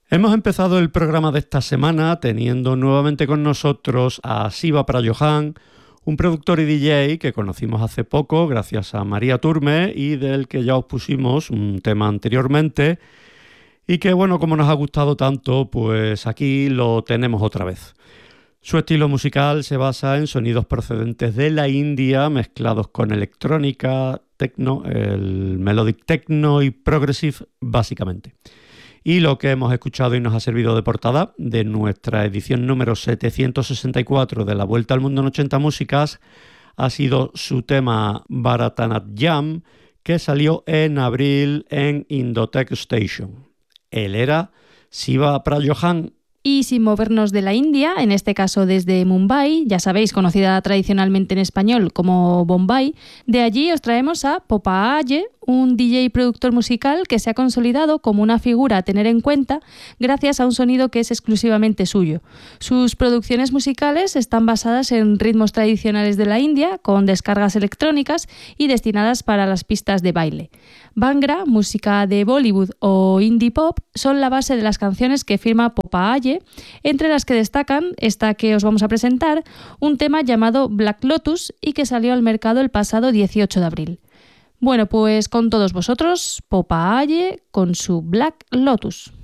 Hemos empezado el programa de esta semana teniendo nuevamente con nosotros a Siva Prajohan, un productor y DJ que conocimos hace poco gracias a María Turme y del que ya os pusimos un tema anteriormente y que, bueno, como nos ha gustado tanto, pues aquí lo tenemos otra vez. Su estilo musical se basa en sonidos procedentes de la India mezclados con electrónica, techno, el melodic techno y progressive básicamente. Y lo que hemos escuchado y nos ha servido de portada de nuestra edición número 764 de la Vuelta al Mundo en 80 Músicas ha sido su tema Bharatanatyam, que salió en abril en Indotech Station. Él era Siva Prajohan. Y sin movernos de la India, en este caso desde Mumbai, ya sabéis, conocida tradicionalmente en español como Bombay, de allí os traemos a Popa Aye, un DJ y productor musical que se ha consolidado como una figura a tener en cuenta gracias a un sonido que es exclusivamente suyo. Sus producciones musicales están basadas en ritmos tradicionales de la India, con descargas electrónicas y destinadas para las pistas de baile. Bhangra, música de Bollywood o indie pop, son la base de las canciones que firma Popa Aye, entre las que destacan esta que os vamos a presentar, un tema llamado Black Lotus y que salió al mercado el pasado 18 de abril. Bueno, pues con todos vosotros, Popa Aye con su Black Lotus.